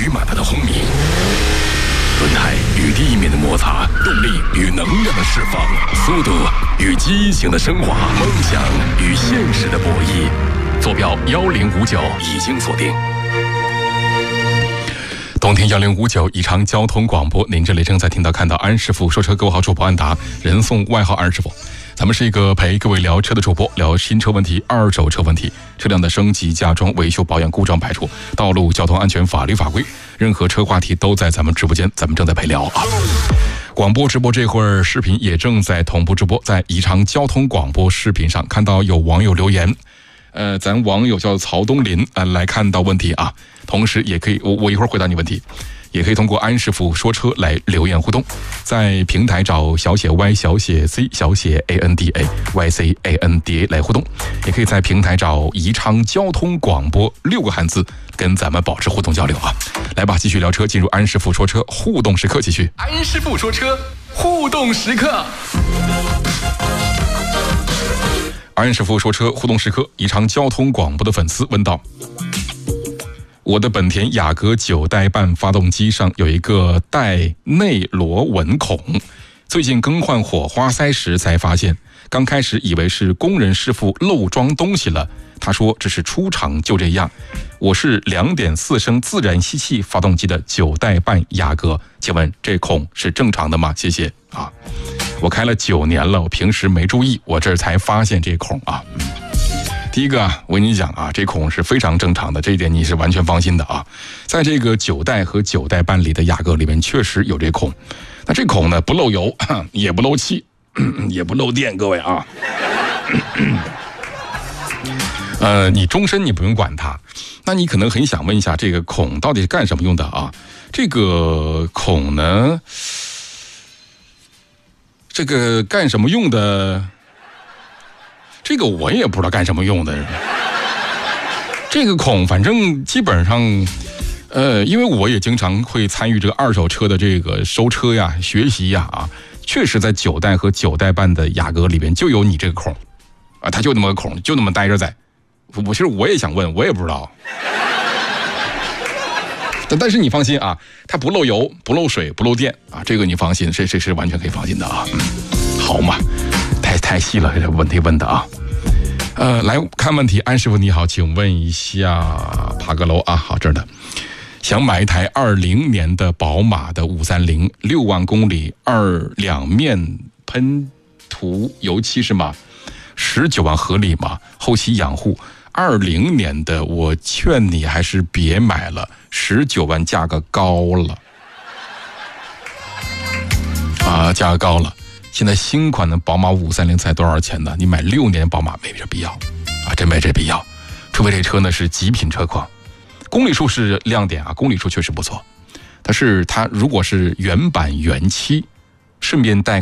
马达的轰鸣，轮胎与地面的摩擦，动力与能量的释放，速度与激情的升华，梦想与现实的博弈。坐标1059已经锁定。冬天1059宜昌交通广播，您这里正在听到看到安师傅说车，各位好，主播安达，人送外号安师傅。咱们是一个陪各位聊车的主播，聊新车问题、二手车问题、车辆的升级、加装、维修、保养、故障排除、道路交通安全、法律法规，任何车话题都在咱们直播间，咱们正在陪聊啊。广播直播这会儿，视频也正在同步直播，在宜昌交通广播视频上看到有网友留言。咱网友叫曹东林来看到问题啊，同时也可以我一会儿回答你问题，也可以通过安师傅说车来留言互动，在平台找小写 Y 小写 C 小写 ANDA YCANDA 来互动，也可以在平台找宜昌交通广播6个汉字跟咱们保持互动交流啊。来吧，继续聊车，进入安师傅说车互动时刻，继续安师傅说车互动时刻。安师傅说车互动时刻，宜昌交通广播的粉丝问道：我的本田雅阁9代半发动机上有一个带内螺纹孔，最近更换火花塞时才发现，刚开始以为是工人师傅漏装东西了，他说这是出厂就这样。我是2.4升自然吸气发动机的9代半雅阁，请问这孔是正常的吗？谢谢啊。我开了9年了，我平时没注意，我这才发现这孔啊。第一个啊，我跟你讲啊，这孔是非常正常的，这一点你是完全放心的啊。在这个9代和9代半里的雅阁里面，确实有这孔。那这孔呢，不漏油，也不漏气，也不漏电，各位啊。你终身你不用管它。那你可能很想问一下，这个孔到底是干什么用的啊？这个孔呢，这个干什么用的？这个我也不知道干什么用的。这个孔反正基本上，因为我也经常会参与这个二手车的这个收车呀、学习呀啊，确实在9代和9代半的雅阁里边就有你这个孔啊，它就那么个孔，就那么待着在。其实我也想问，我也不知道。但是你放心啊，它不漏油、不漏水、不漏电啊，这个你放心，这是完全可以放心的啊。好嘛，太细了，这问题问的啊。来看问题，安师傅你好，请问一下，爬个楼啊，好这儿的，想买一台20年的宝马的530 6万公里2面喷涂油漆是吗？19万合理吗？后期养护20年的，我劝你还是别买了，19万价格高了啊，价格高了。现在新款的宝马530才多少钱呢？你买6年宝马没这必要啊，真没这必要。除非这车呢是极品车况，公里数是亮点啊，公里数确实不错。但是它如果是原版原漆，顺便带